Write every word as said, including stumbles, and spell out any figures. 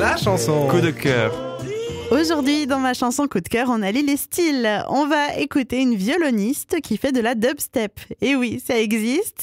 la chanson Coup de cœur. Aujourd'hui, dans ma chanson coup de cœur, on allie les styles. On va écouter une violoniste qui fait de la dubstep. Et oui, ça existe.